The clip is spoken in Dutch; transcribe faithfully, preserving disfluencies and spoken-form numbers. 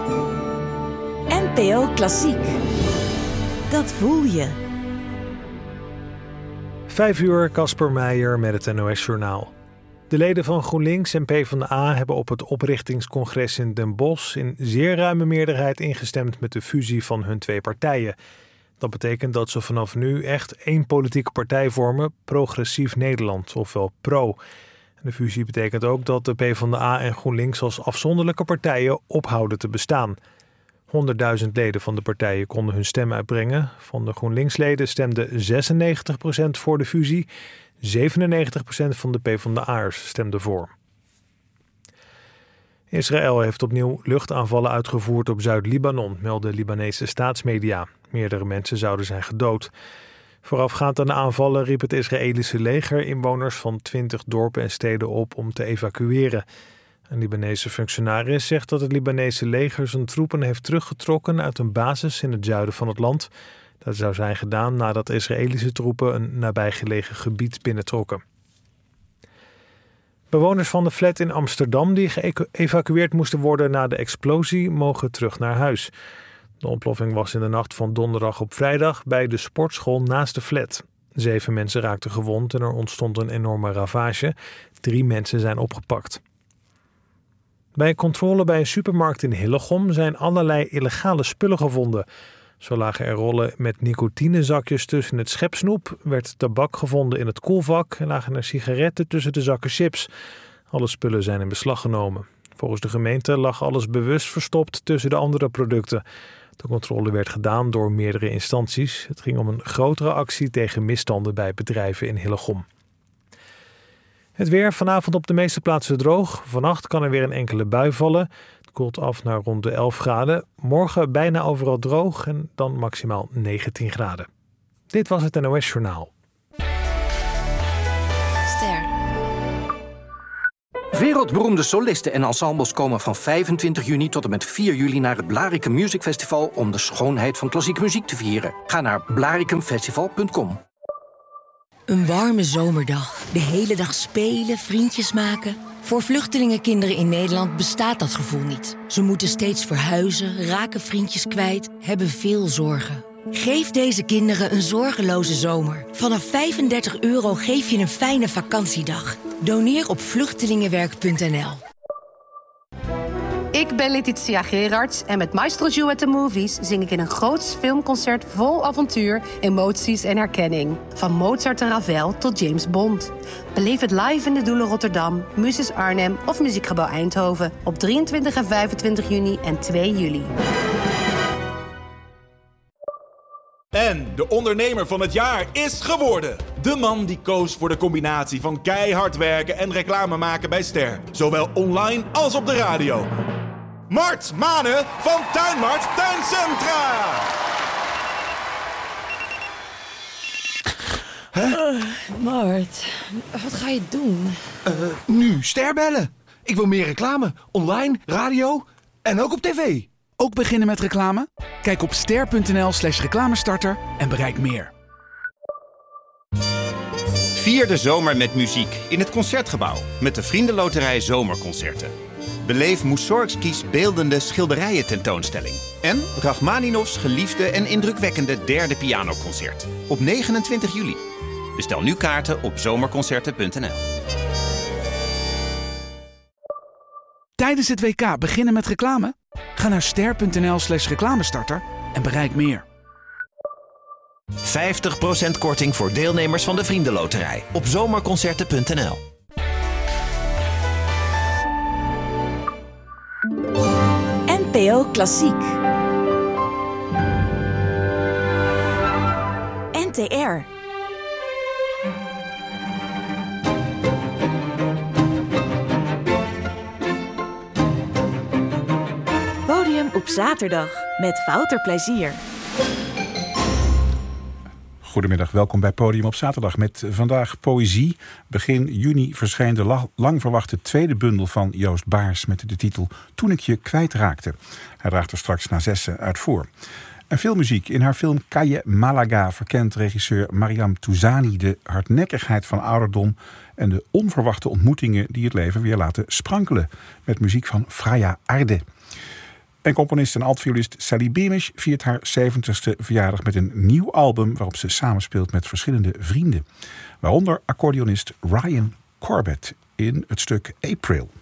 N P O Klassiek. Dat voel je. Vijf uur, Casper Meijer met het N O S-journaal. De leden van GroenLinks en PvdA hebben op het oprichtingscongres in Den Bosch in zeer ruime meerderheid ingestemd met de fusie van hun twee partijen. Dat betekent dat ze vanaf nu echt één politieke partij vormen, Progressief Nederland, ofwel PRO. De fusie betekent ook dat de PvdA en GroenLinks als afzonderlijke partijen ophouden te bestaan. honderdduizend leden van de partijen konden hun stem uitbrengen. Van de GroenLinks-leden stemde zesennegentig procent voor de fusie. zevenennegentig procent van de PvdA'ers stemde voor. Israël heeft opnieuw luchtaanvallen uitgevoerd op Zuid-Libanon, melden Libanese staatsmedia. Meerdere mensen zouden zijn gedood. Voorafgaand aan de aanvallen riep het Israëlische leger inwoners van twintig dorpen en steden op om te evacueren. Een Libanese functionaris zegt dat het Libanese leger zijn troepen heeft teruggetrokken uit een basis in het zuiden van het land. Dat zou zijn gedaan nadat Israëlische troepen een nabijgelegen gebied binnentrokken. Bewoners van de flat in Amsterdam die geëvacueerd moesten worden na de explosie mogen terug naar huis. De ontploffing was in de nacht van donderdag op vrijdag bij de sportschool naast de flat. Zeven mensen raakten gewond en er ontstond een enorme ravage. Drie mensen zijn opgepakt. Bij een controle bij een supermarkt in Hillegom zijn allerlei illegale spullen gevonden. Zo lagen er rollen met nicotinezakjes tussen het schepsnoep, werd tabak gevonden in het koelvak en lagen er sigaretten tussen de zakken chips. Alle spullen zijn in beslag genomen. Volgens de gemeente lag alles bewust verstopt tussen de andere producten. De controle werd gedaan door meerdere instanties. Het ging om een grotere actie tegen misstanden bij bedrijven in Hillegom. Het weer vanavond op de meeste plaatsen droog. Vannacht kan er weer een enkele bui vallen. Het koelt af naar rond de elf graden. Morgen bijna overal droog en dan maximaal negentien graden. Dit was het N O S-journaal. Ster. Wereldberoemde solisten en ensembles komen van vijfentwintig juni tot en met vier juli naar het Blaricum Music Festival om de schoonheid van klassieke muziek te vieren. Ga naar blaricumfestival punt com. Een warme zomerdag. De hele dag spelen, vriendjes maken. Voor vluchtelingenkinderen in Nederland bestaat dat gevoel niet. Ze moeten steeds verhuizen, raken vriendjes kwijt, hebben veel zorgen. Geef deze kinderen een zorgeloze zomer. Vanaf vijfendertig euro geef je een fijne vakantiedag. Doneer op vluchtelingenwerk punt n l. Ik ben Letitia Gerards en met Maestro Joe at the Movies zing ik in een groots filmconcert vol avontuur, emoties en herkenning. Van Mozart en Ravel tot James Bond. Beleef het live in de Doelen Rotterdam, Muses Arnhem of Muziekgebouw Eindhoven op drieëntwintig en vijfentwintig juni en twee juli. En de ondernemer van het jaar is geworden. De man die koos voor de combinatie van keihard werken en reclame maken bij Ster. Zowel online als op de radio. Mart Manen van Tuinmart Tuincentra. Huh? Uh, Mart, wat ga je doen? Uh, nu Ster bellen. Ik wil meer reclame. Online, radio en ook op tv. Ook beginnen met reclame? Kijk op ster punt n l slash reclamestarter en bereik meer. Vier de zomer met muziek in het Concertgebouw met de Vriendenloterij Zomerconcerten. Beleef Mussorgskis beeldende schilderijen tentoonstelling. En Rachmaninovs geliefde en indrukwekkende derde pianoconcert op negenentwintig juli. Bestel nu kaarten op zomerconcerten punt n l. Tijdens het W K beginnen met reclame? Ga naar ster punt n l slash reclamestarter en bereik meer. vijftig procent korting voor deelnemers van de Vriendenloterij op zomerconcerten punt n l. N P O Klassiek. N T R. Podium op zaterdag met Wouter Plezier. Goedemiddag, welkom bij Podium op zaterdag met vandaag poëzie. Begin juni verscheen de la- lang verwachte tweede bundel van Joost Baars met de titel Toen ik je kwijtraakte. Hij draagt er straks na zessen uit voor. En filmmuziek. In haar film Calle Malaga verkent regisseur Mariam Touzani de hardnekkigheid van ouderdom en de onverwachte ontmoetingen die het leven weer laten sprankelen. Met muziek van Freya Arde. En componist en altviolist Sally Beamish viert haar zeventigste verjaardag met een nieuw album waarop ze samenspeelt met verschillende vrienden. Waaronder accordeonist Ryan Corbett in het stuk April.